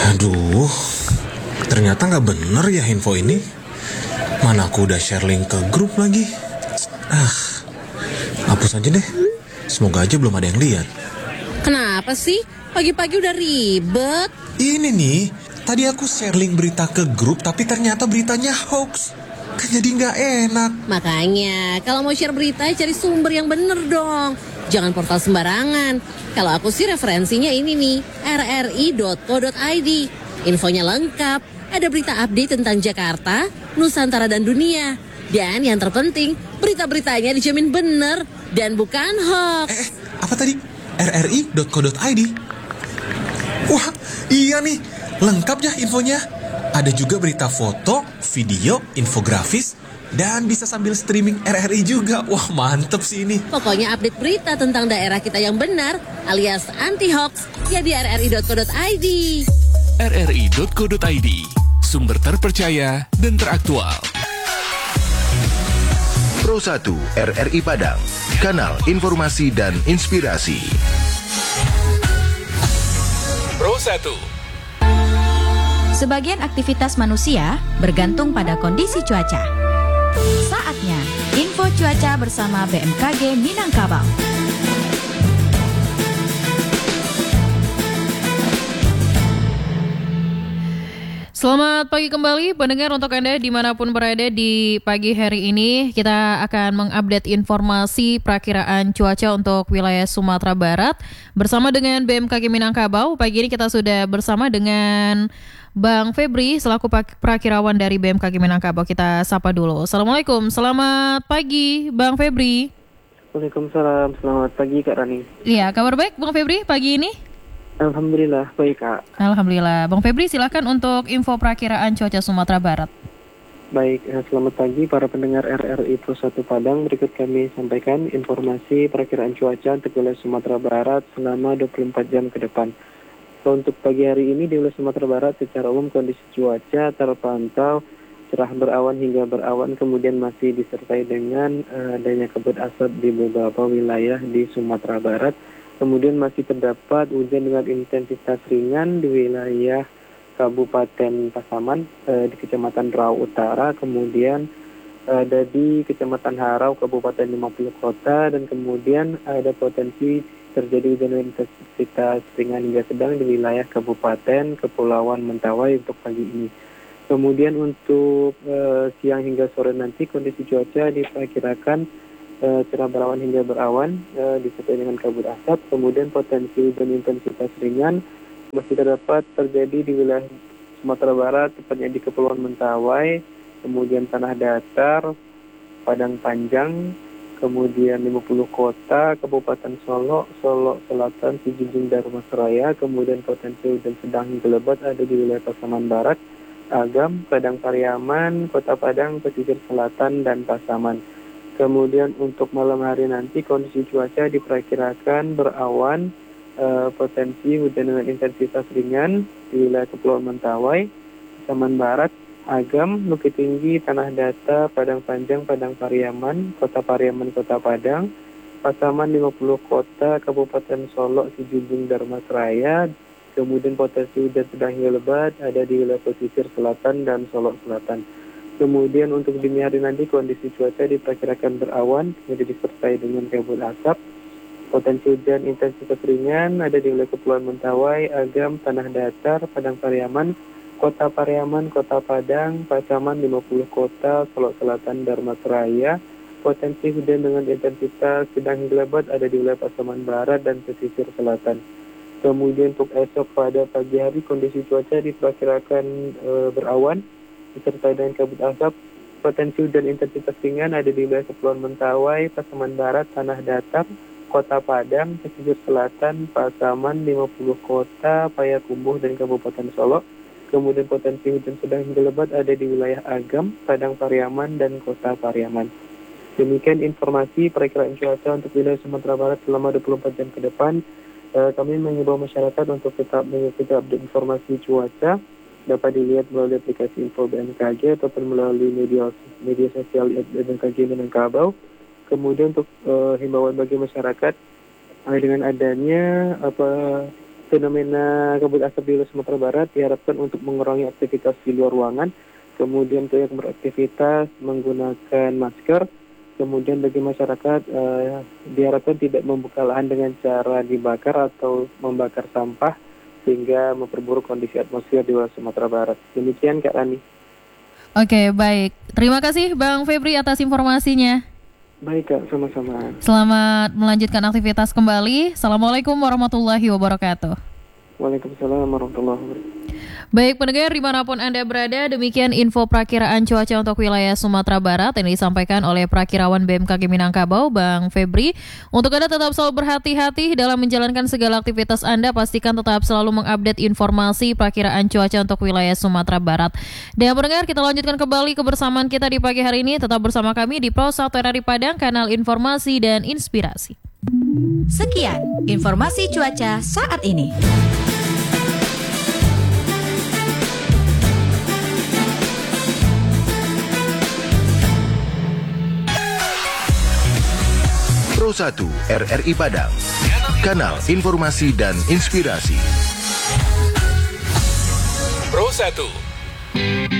Aduh, ternyata nggak bener ya info ini. Mana aku udah share link ke grup lagi. Hapus aja deh. Semoga aja belum ada yang lihat. Kenapa sih? Pagi-pagi udah ribet. Ini nih, tadi aku share link berita ke grup, tapi ternyata beritanya hoax. Kan jadi nggak enak. Makanya, kalau mau share berita, cari sumber yang bener dong. Jangan portal sembarangan. Kalau aku sih referensinya ini nih, rri.co.id. Infonya lengkap, ada berita update tentang Jakarta, Nusantara dan dunia. Dan yang terpenting, berita-beritanya dijamin bener dan bukan hoax. Apa tadi? rri.co.id. Wah, iya nih, lengkap ya infonya. Ada juga berita foto, video, infografis, dan bisa sambil streaming RRI juga. Wah, mantep sih ini. Pokoknya update berita tentang daerah kita yang benar, alias anti-hoax, ya di rri.co.id. rri.co.id, sumber terpercaya dan teraktual. Pro 1 RRI Padang, kanal informasi dan inspirasi. Pro 1. Sebagian aktivitas manusia bergantung pada kondisi cuaca. Saatnya info cuaca bersama BMKG Minangkabau. Selamat pagi kembali pendengar, untuk Anda dimanapun berada di pagi hari ini. Kita akan mengupdate informasi perakiraan cuaca untuk wilayah Sumatera Barat bersama dengan BMKG Minangkabau. Pagi ini kita sudah bersama dengan Bang Febri selaku perakirawan dari BMKG Minangkabau. Kita sapa dulu. Assalamualaikum, selamat pagi Bang Febri. Waalaikumsalam, selamat pagi Kak Rani. Iya, kabar baik Bang Febri pagi ini? Alhamdulillah, baik Kak. Alhamdulillah. Bang Febri silakan untuk info perakiraan cuaca Sumatera Barat. Baik, selamat pagi para pendengar RRI Pro 1 Padang. Berikut kami sampaikan informasi perakiraan cuaca untuk wilayah Sumatera Barat selama 24 jam ke depan. Untuk pagi hari ini di wilayah Sumatera Barat secara umum kondisi cuaca terpantau cerah berawan hingga berawan, kemudian masih disertai dengan adanya kabut asap di beberapa wilayah di Sumatera Barat. Kemudian masih terdapat hujan dengan intensitas ringan di wilayah Kabupaten Pasaman, di Kecamatan Rau Utara, kemudian ada di Kecamatan Harau, Kabupaten 50 Kota, dan kemudian ada potensi terjadi hujan dengan intensitas ringan hingga sedang di wilayah Kabupaten Kepulauan Mentawai untuk pagi ini. Kemudian untuk siang hingga sore nanti kondisi cuaca diperkirakan cerah berawan hingga berawan, disertai dengan kabut asap. Kemudian potensi hujan intensitas ringan masih terdapat terjadi di wilayah Sumatera Barat, tepatnya di Kepulauan Mentawai, kemudian Tanah Datar, Padang Panjang, kemudian 50 Kota, Kabupaten Solok, Solok Selatan, Sijunjung, Darmasraya. Kemudian potensi hujan sedang hingga lebat ada di wilayah Pasaman Barat, Agam, Padang Pariaman, Kota Padang, Pesisir Selatan, dan Pasaman. Kemudian untuk malam hari nanti kondisi cuaca diperkirakan berawan, potensi hujan dengan intensitas ringan di wilayah Kepulauan Mentawai, Pasaman Barat, Agam, Bukit Tinggi, Tanah Datar, Padang Panjang, Padang Pariaman, Kota Padang, Pasaman 50 Kota, Kabupaten Solok, Sijunjung, Darmasraya. Kemudian potensi hujan sedang hingga lebat ada di wilayah Pesisir Selatan dan Solok Selatan. Kemudian untuk dini hari nanti kondisi cuaca diperkirakan berawan, kemudian disertai dengan kabut asap. Potensi hujan intensitas ringan ada di wilayah Kepulauan Mentawai, Agam, Tanah Datar, Padang Pariaman, Kota Padang, Pasaman 50 Kota, Solok Selatan, Darmasraya. Potensi hujan dengan intensitas sedang hingga lebat ada di wilayah Pasaman Barat dan Pesisir Selatan. Kemudian untuk esok pada pagi hari kondisi cuaca diperkirakan berawan, disertai dengan kabut asap. Potensi hujan intensitas ringan ada di wilayah Kepulauan Mentawai, Pasaman Barat, Tanah Datar, Kota Padang, Pesisir Selatan, Pasaman 50 Kota, Payakumbuh, dan Kabupaten Solok. Kemudian potensi hujan sedang hingga lebat ada di wilayah Agam, Padang Pariaman, dan Kota Pariaman. Demikian informasi perakiraan cuaca untuk wilayah Sumatera Barat selama 24 jam ke depan. Kami mengimbau masyarakat untuk tetap mengikuti update informasi cuaca. Dapat dilihat melalui aplikasi Info BMKG ataupun melalui media sosial BMKG Minangkabau. Kemudian untuk himbauan bagi masyarakat dengan adanya fenomena kabut asap di wilayah Sumatera Barat diharapkan untuk mengurangi aktivitas di luar ruangan, kemudian untuk yang beraktivitas menggunakan masker, kemudian bagi masyarakat diharapkan tidak membuka lahan dengan cara dibakar atau membakar sampah sehingga memperburuk kondisi atmosfer di wilayah Sumatera Barat. Demikian Kak Rani. Oke, baik. Terima kasih Bang Febri atas informasinya. Baik Kak, sama-sama. Selamat melanjutkan aktivitas kembali. Assalamualaikum warahmatullahi wabarakatuh. Waalaikumsalam warahmatullahi wabarakatuh. Baik pendengar dimanapun Anda berada, demikian info perakiraan cuaca untuk wilayah Sumatera Barat yang disampaikan oleh Prakirawan BMKG Minangkabau, Bang Febri. Untuk Anda tetap selalu berhati-hati dalam menjalankan segala aktivitas Anda, pastikan tetap selalu mengupdate informasi perakiraan cuaca untuk wilayah Sumatera Barat. Dan pendengar, kita lanjutkan kembali kebersamaan kita di pagi hari ini. Tetap bersama kami di Pro 1 RRI Padang, kanal informasi dan inspirasi. Sekian informasi cuaca saat ini. Pro 1 RRI Padang, kanal informasi dan inspirasi. Pro 1.